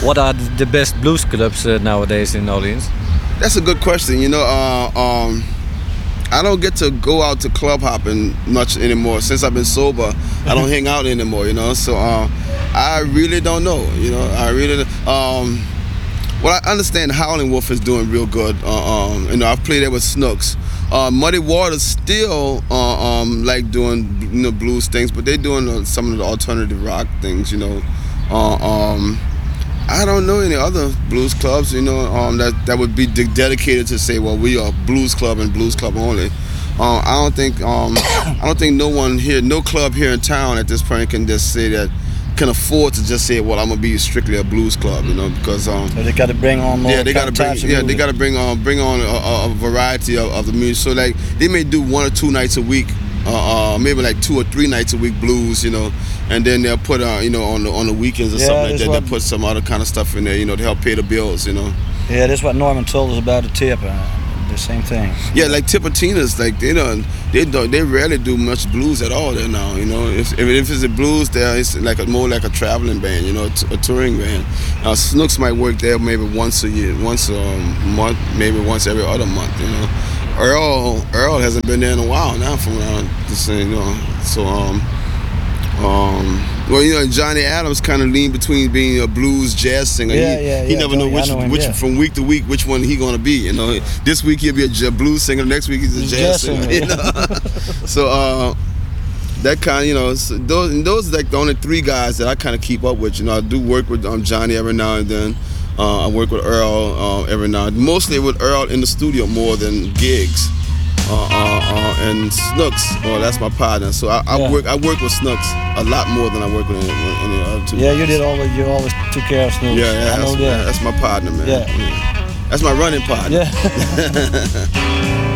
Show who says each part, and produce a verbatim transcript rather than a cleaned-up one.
Speaker 1: what are the best blues clubs uh, nowadays in New Orleans?
Speaker 2: That's a good question. You know, uh, um, I don't get to go out to club hopping much anymore. Since I've been sober, I don't hang out anymore, you know. So uh, I really don't know, you know. I really, um, well, I understand Howlin' Wolf is doing real good. Uh, um, you know, I've played there with Snooks. Uh, Muddy Waters still uh, um, like doing, you know, blues things, but they're doing uh, some of the alternative rock things, you know. Uh, um, I don't know any other blues clubs, you know, um, that that would be de- dedicated to say, well, we are blues club and blues club only. Uh, I don't think um, I don't think no one here, no club here in town at this point can just say that, can afford to just say, well, I'm gonna be strictly a blues club, you know, because um,
Speaker 3: so they got to bring on more
Speaker 2: yeah, they got to bring
Speaker 3: types of
Speaker 2: yeah,
Speaker 3: music.
Speaker 2: they got to bring on bring on a, a variety of, of the music. So like they may do one or two nights a week. Uh, uh, maybe like two or three nights a week blues, you know, and then they'll put uh, you know, on the on the weekends or
Speaker 3: Yeah,
Speaker 2: something like
Speaker 3: that's
Speaker 2: that.
Speaker 3: what-
Speaker 2: They'll put some other kind of stuff in there, you know, to help pay the bills, you know.
Speaker 3: Yeah, that's what Norman told us about the tip. Uh, the same thing.
Speaker 2: Yeah, like Tipitina's, like they don't, they don't, they rarely do much blues at all there now, you know. If if, if it's a blues there, it's like a, more like a traveling band, you know, a, t- a touring band. Uh, Snooks might work there maybe once a year, once a month, maybe once every other month, you know. Earl Earl hasn't been there in a while now, from what I'm just saying, you know. So um um well, you know, Johnny Adams kind of leaned between being a blues jazz singer.
Speaker 3: Yeah,
Speaker 2: he,
Speaker 3: yeah,
Speaker 2: he
Speaker 3: yeah,
Speaker 2: never know
Speaker 3: Johnny, I
Speaker 2: which
Speaker 3: know him,
Speaker 2: which
Speaker 3: yeah.
Speaker 2: from week to week which one he gonna be. You know, this week he'll be a j- blues singer, next week he's a
Speaker 3: He's
Speaker 2: jazz,
Speaker 3: jazz
Speaker 2: singer.
Speaker 3: singer,
Speaker 2: You know? So uh, that kind of, you know, so those and those are like the only three guys that I kind of keep up with. You know, I do work with um, Johnny every now and then. Uh, I work with Earl uh, every now and then. Mostly with Earl in the studio more than gigs. Uh, uh, uh, and Snooks, well, that's my partner. So I, I
Speaker 3: Yeah.
Speaker 2: work I work with Snooks a lot more than I work with any, any other two.
Speaker 3: Yeah, you
Speaker 2: guys.
Speaker 3: did all the, you always took care of Snoop.
Speaker 2: Yeah, yeah,
Speaker 3: I know
Speaker 2: that's,
Speaker 3: that.
Speaker 2: that's my partner, man.
Speaker 3: Yeah.
Speaker 2: That's my running partner.
Speaker 3: Yeah.